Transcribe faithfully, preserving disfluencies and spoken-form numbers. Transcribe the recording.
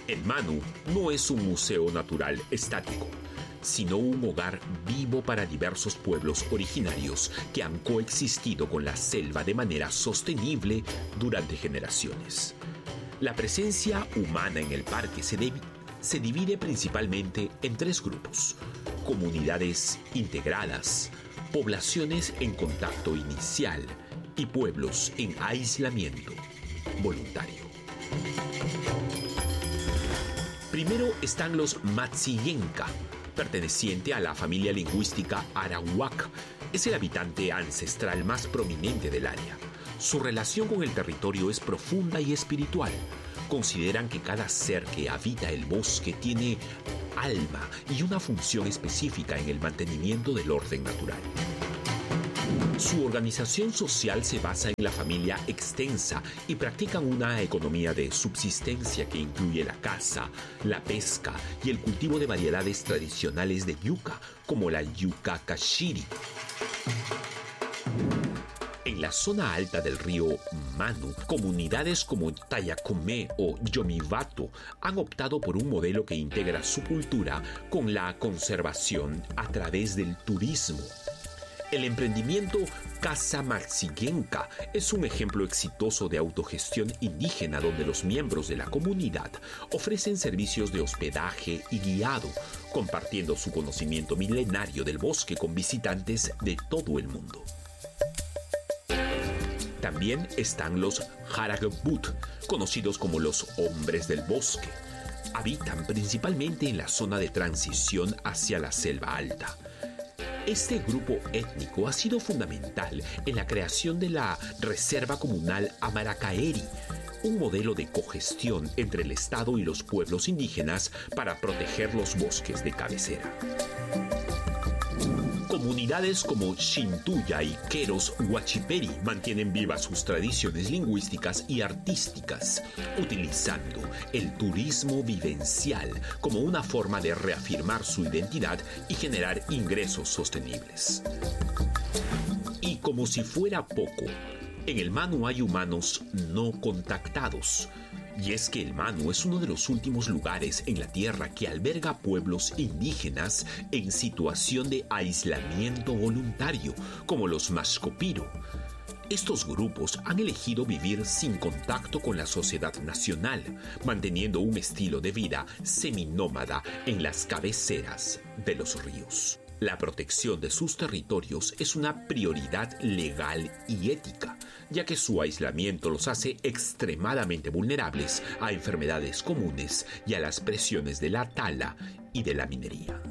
El Manu no es un museo natural estático, sino un hogar vivo para diversos pueblos originarios que han coexistido con la selva de manera sostenible durante generaciones. La presencia humana en el parque se, de- se divide principalmente en tres grupos: comunidades integradas, poblaciones en contacto inicial y pueblos en aislamiento voluntario. Primero están los Matsiyenka, perteneciente a la familia lingüística arawak. Es el habitante ancestral más prominente del área. Su relación con el territorio es profunda y espiritual. Consideran que cada ser que habita el bosque tiene alma y una función específica en el mantenimiento del orden natural. Su organización social se basa en la familia extensa y practican una economía de subsistencia que incluye la caza, la pesca y el cultivo de variedades tradicionales de yuca, como la yuca kashiri. En la zona alta del río Manu, comunidades como Tayacomé o Yomivato han optado por un modelo que integra su cultura con la conservación a través del turismo. El emprendimiento Casa Matsiyenka es un ejemplo exitoso de autogestión indígena donde los miembros de la comunidad ofrecen servicios de hospedaje y guiado, compartiendo su conocimiento milenario del bosque con visitantes de todo el mundo. También están los Haragbut, conocidos como los hombres del bosque. Habitan principalmente en la zona de transición hacia la selva alta. Este grupo étnico ha sido fundamental en la creación de la Reserva Comunal Amaracaeri, un modelo de cogestión entre el Estado y los pueblos indígenas para proteger los bosques de cabecera. Comunidades como Shintuya y Queros Huachiperi mantienen vivas sus tradiciones lingüísticas y artísticas, utilizando el turismo vivencial como una forma de reafirmar su identidad y generar ingresos sostenibles. Y como si fuera poco, en el Manu hay humanos no contactados. Y es que el Manu es uno de los últimos lugares en la Tierra que alberga pueblos indígenas en situación de aislamiento voluntario, como los Mashcopiro. Estos grupos han elegido vivir sin contacto con la sociedad nacional, manteniendo un estilo de vida seminómada en las cabeceras de los ríos. La protección de sus territorios es una prioridad legal y ética, ya que su aislamiento los hace extremadamente vulnerables a enfermedades comunes y a las presiones de la tala y de la minería.